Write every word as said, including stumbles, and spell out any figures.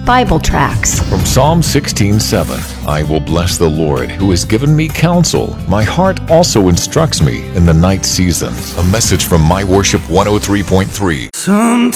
Bible tracts. From Psalm sixteen seven, I will bless the Lord who has given me counsel. My heart also instructs me in the night season. A message from My Worship one oh three point three. Some